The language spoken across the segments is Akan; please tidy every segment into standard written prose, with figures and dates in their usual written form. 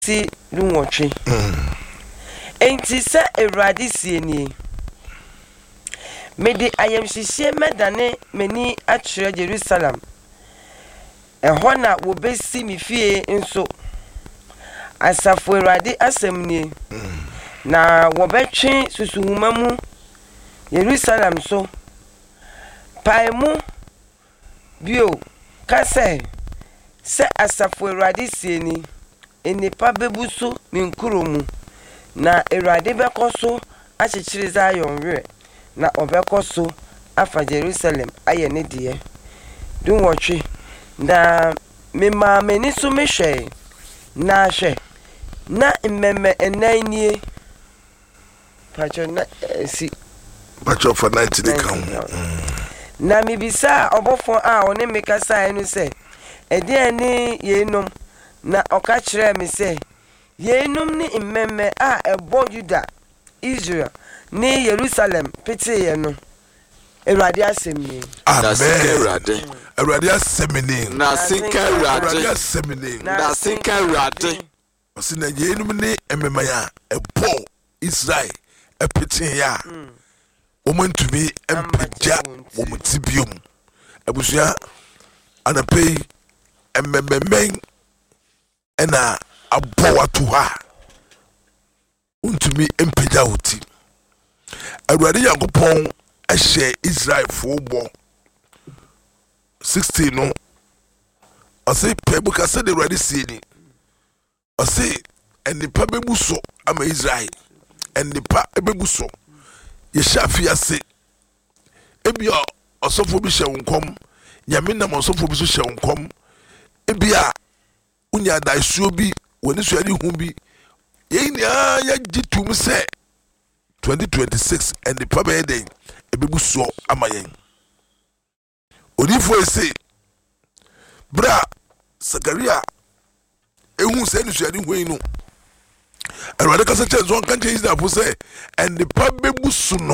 ti lunwotwe enti se Ewurade sieni mede ayemhyehyɛ medane mani akyerɛ Jerusalem ɛhɔ na wo besi mi fie nso asafo Ewurade asɛm nie na wo betwe susuhuma mu Jerusalem so paimu bio kase se asafo Ewurade sieni enipa bebuso minkuro mu na Ewurade bekoso akyekyere Zion we na obekoso afa Jerusalem aye ne de dunwotwe na mema meni so mehwe na hwe na mmemme enanie pacho na si pacho for 90 de kan na mibisa obofo a one mekasa enu se ede ani yenom na okachire me se yenom ni mmemme a ebo Juda Israel ni Jerusalem pete no Ewurade asemni amen Ewurade asemni na sinka Ewurade asemni na sinka Ewurade osina yenom ni mmemme ya ebo Israel epete ya omantumi empagya omutibiom abusua anapei emmemmen ena abowa to ha untumi empagya oti Ewurade Yankopɔn ehye Israel fo bo 16 no ɔse pebuka se de Ewurade sieni ɔse enipa bebuso ama Israel enipa ebebuso yehya afiase ebia osofo bi hye wonkom nyame nam osofo bi so hye wonkom ebia unya daisuo bi woni so ani hu bi yenya ya gitum se 2026 enipa be den ebebuso ama yen odifo ese bra Zakaria ehu se ni so ani hu inu Ewurade kasa chenzo on kan change that for say and the pabebu suno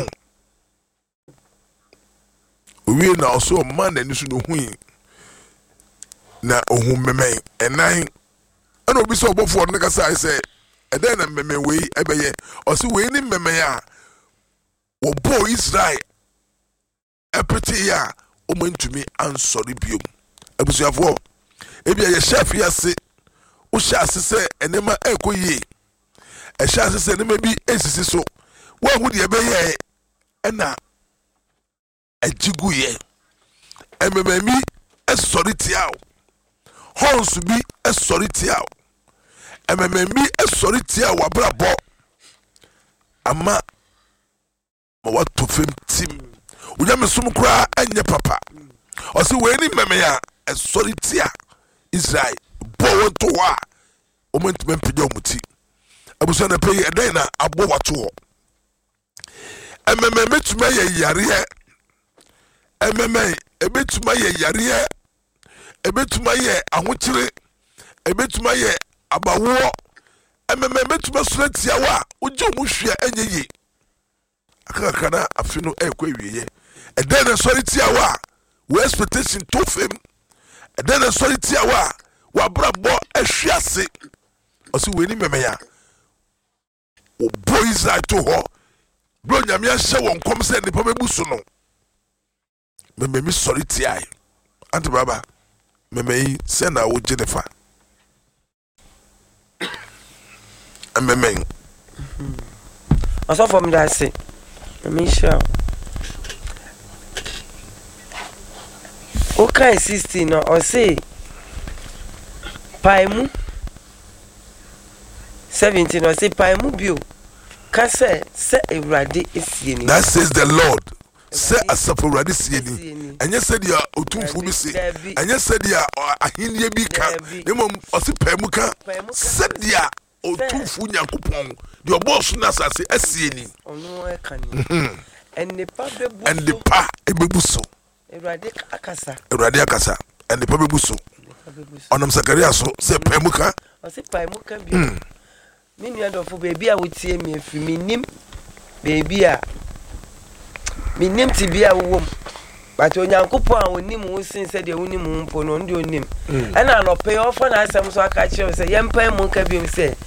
we na also man and su no hu na ohun memen enan ana obi so obofo no kasa say e den na memen we ebeye o se we ni memen a wo bo Israel epete ya o mantumi ansori biom abusuafo ebia ye chef ya se o sha se enema ekoyi ehya se ne mabi esisi so wo hu de ebeye na agiguye emememi esori tiaw honsu bi esori tiaw emememi esori tiaw abrabo ama ma wato fem tim unya mesum kura enye papa o se we ni memeya esori tia Israel bo wonto wa o mentum empije omuti abuso na pay eden na abo wato ememe metuma ye yare ememe ebetuma ye yare ebetuma ye ahokyere ebetuma ye abawo ememe metuma suratia wa uje omuhwe enye yi akaka na afino ekwa wiye eden na sori tia wa we expectation to fem eden na sori tia wa brabo ahwiase osi we ni memeya o boys I to ho bro nyame ahye won kom se nipa bebuso no mememi sorry ti ai anti baba memei se na wo Jennifer memei also from that say memei sure okay 16 no or say paimu 17 or say paimu bio kase se Ewurade esieni that says the Lord se asafo Ewurade sieni enye se dia otumfu bi se enye se dia ahinie bi ka nemo osi paimu ka se dia otumfu Nyankopɔn de oboss na asase esieni onu e kan ni pa ebebuso Ewurade akasa and the pabebuso onam Zakaria so se paimu ka o se paimu ka bi Mini adofo baby a wotie me afi minim baby a minim tibia wom but onyankopon a onim wo sin se de wonim wo mpo no ndi onim ana no pay ofa na asem so aka kire se yempa mu ka bi se